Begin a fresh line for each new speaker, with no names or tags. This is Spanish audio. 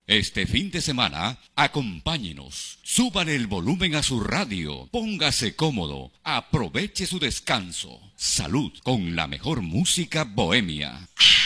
Este fin de semana, acompáñenos, súbale el volumen a su radio, póngase cómodo, aproveche su descanso. Salud con la mejor música bohemia.